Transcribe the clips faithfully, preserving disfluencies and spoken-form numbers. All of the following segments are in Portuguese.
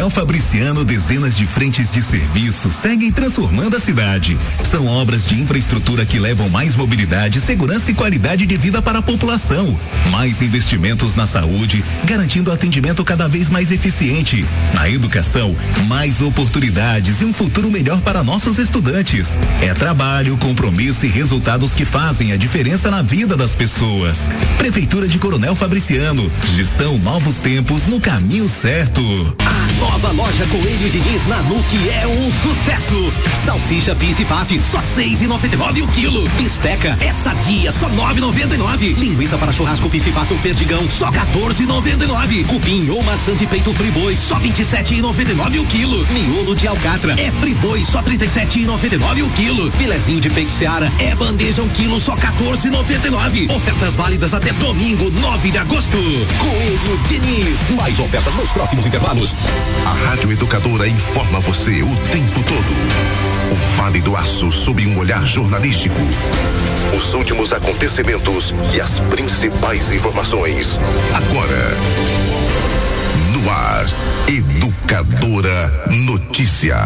Coronel Fabriciano, dezenas de frentes de serviço seguem transformando a cidade. São obras de infraestrutura que levam mais mobilidade, segurança e qualidade de vida para a população. Mais investimentos na saúde, garantindo atendimento cada vez mais eficiente. Na educação, mais oportunidades e um futuro melhor para nossos estudantes. É trabalho, compromisso e resultados que fazem a diferença na vida das pessoas. Prefeitura de Coronel Fabriciano, gestão Novos Tempos no caminho certo. A nova loja Coelho Diniz na N U C é um sucesso. Salsicha Pif Paf, só seis e noventa e nove o quilo. Bisteca é sadia, só nove e noventa e nove. Linguiça para churrasco Pif Paf ou Perdigão, só quatorze e noventa e nove. Cupim ou maçã de peito Friboi, só vinte e sete e noventa e nove o quilo. Miolo de alcatra é Friboi, só trinta e sete e noventa e nove o quilo. Filezinho de peito Seara é bandeja um quilo, só quatorze e noventa e nove. Ofertas válidas até domingo, nove de agosto. Coelho Diniz, mais ofertas nos próximos intervalos. A Rádio Educadora informa você o tempo todo. O Vale do Aço sob um olhar jornalístico. Os últimos acontecimentos e as principais informações. Agora, no ar, Educadora Notícia.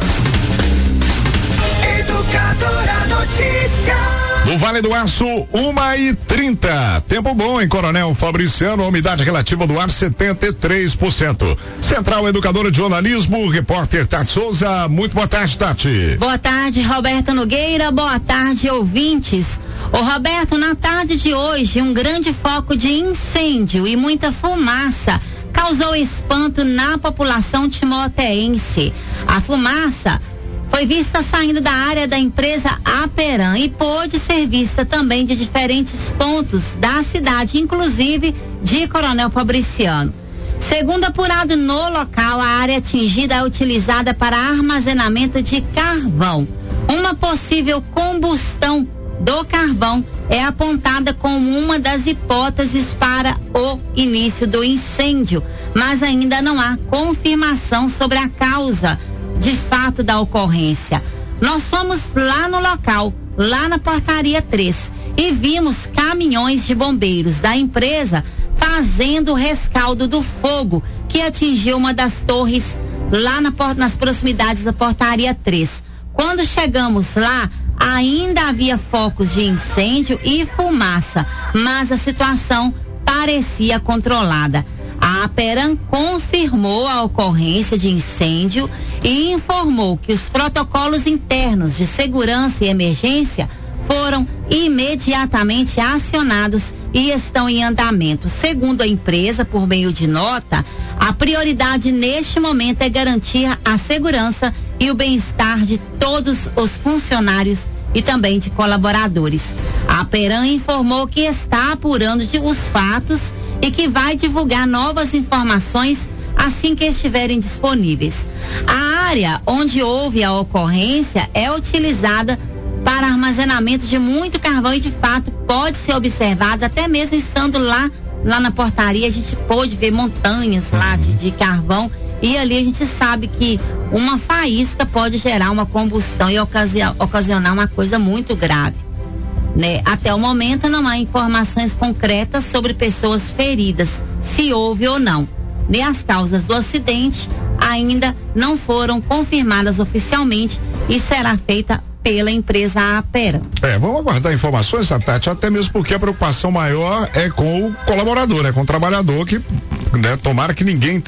Educadora Notícia. No Vale do Aço, uma e trinta. Tempo bom em Coronel Fabriciano, umidade relativa do ar setenta e três por cento. Central Educadora de Jornalismo, repórter Tati Souza. Muito boa tarde, Tati. Boa tarde, Roberto Nogueira. Boa tarde, ouvintes. Ô Roberto, na tarde de hoje, um grande foco de incêndio e muita fumaça causou espanto na população timoteense. A fumaça foi vista saindo da área da empresa Aperam e pôde ser vista também de diferentes pontos da cidade, inclusive de Coronel Fabriciano. Segundo apurado no local, a área atingida é utilizada para armazenamento de carvão. Uma possível combustão do carvão é apontada como uma das hipóteses para o início do incêndio, mas ainda não há confirmação sobre a causa de fato da ocorrência. Nós fomos lá no local, lá na portaria três, e vimos caminhões de bombeiros da empresa fazendo o rescaldo do fogo que atingiu uma das torres lá na, nas proximidades da portaria três. Quando chegamos lá, ainda havia focos de incêndio e fumaça, mas a situação parecia controlada. A Aperam confirmou a ocorrência de incêndio e informou que os protocolos internos de segurança e emergência foram imediatamente acionados e estão em andamento. Segundo a empresa, por meio de nota, a prioridade neste momento é garantir a segurança e o bem-estar de todos os funcionários e também de colaboradores. A Aperam informou que está apurando de, os fatos e que vai divulgar novas informações assim que estiverem disponíveis. A área onde houve a ocorrência é utilizada para armazenamento de muito carvão e de fato pode ser observado, até mesmo estando lá, lá na portaria, a gente pôde ver montanhas lá de, de carvão, e ali a gente sabe que uma faísca pode gerar uma combustão e ocasi- ocasionar uma coisa muito grave. Né? Até o momento não há informações concretas sobre pessoas feridas, se houve ou não. Nem as causas do acidente ainda não foram confirmadas oficialmente e será feita pela empresa Aperam. É, vamos aguardar informações, Tati, até mesmo porque a preocupação maior é com o colaborador, é com o trabalhador, que, né, tomara que ninguém